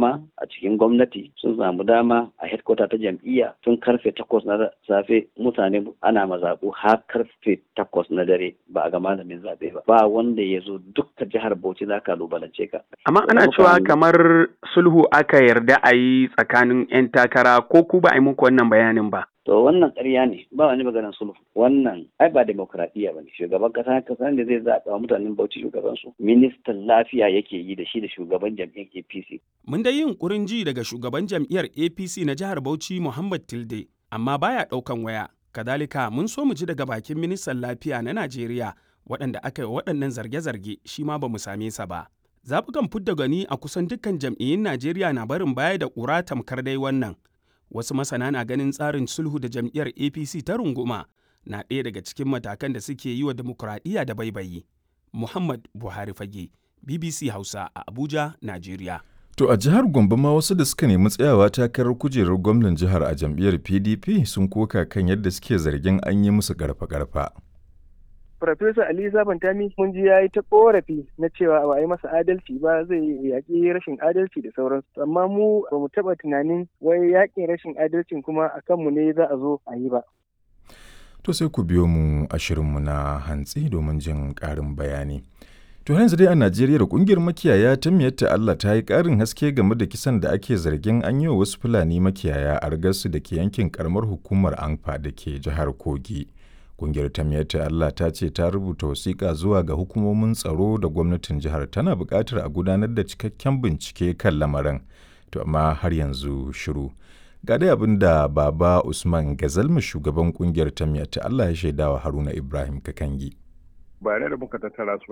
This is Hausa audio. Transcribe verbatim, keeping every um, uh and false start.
dama a cikin gwamnati, sun samu dama a headquarter ta jam'iyya tun karfe takwas na safe mutane ana mazaɓu har karfe takwas na dare ba a ga malamin zaɓe ba. Ba wanda ya zo dukkan jihar Bauchi za ka lubalance ka. Amma ana cewa kamar sulhu aka yarda a yi tsakanin 'yan takara ko ku ba a yi muku wannan bayanin ba. To wannan ƙarya ne, ba wani maganar sulhu. Wannan ai ba demokradiyya ba ne. Shugaban ƙasa kasa ne zai zaɓa wa mutanen Bauchi shugabansu. Ministan lafiya yake yi da shi da shugaban jam'iyyar A P C. Mun dai yin ƙurin ji daga shugaban jam'iyyar A P C na jihar Bauchi Muhammad Tilde, amma baya ɗaukan waya. Kadalika mun so mu ji daga bakin ministan lafiya na Najeriya waɗanda aka yi waɗannan zarge-zarge shi ma ba mu same sa ba. Zaɓukan fidda gani a kusan dukkan jam'iyyun Najeriya na barin baya da ƙura tamkar dai wannan. Wasu masana na ganin tsarin sulhu da jam'iyyar A P C ta runguma na ɗaya daga cikin matakan da suke yi wa dimokuraɗiyya da baibayi. Muhammad Buhari Fage, B B C Hausa a Abuja, Najeriya. To a jihar Gombe ma wasu da suka nemi tsayawa takarar kujerar gwamnan jihar a jam'iyyar P D P sun koka kan yadda suke zargin an yi musu garfa-garfa. Farfesa Ali Sabantami mun ji ya yi ta korafi na cewa ba a yi masa adalci ba, zai yaƙi rashin adalci da sauransu. Amma mu ba mu taɓa tunanin wai yaƙin rashin adalcin kuma a kanmu ne za a zo a yi ba. To sai ku biyo mu a shirinmu na hantsi domin jin ƙarin bayani. To yanzu dai a Najeriya da ƙungiyar makiyaya ta Miyatta Allah ta yi ƙarin haske game da kisan da ake zargin an yi wa wasu Fulani makiyaya a Argasu da ke yankin ƙaramar hukumar Anfa da ke jihar Kogi. Ƙungiyar ta Miyatta Allah ta ce ta rubuta wasiƙa zuwa ga hukumomin tsaro da gwamnatin jihar tana buƙatar a gudanar da cikakken bincike kan lamarin, to amma har yanzu shiru. Ga dai abin da Baba Usman Gazalma shugaban ƙungiyar ta Miyatta Allah ya shaidawa Haruna Ibrahim Kakangi. Bayanai da muka tattara su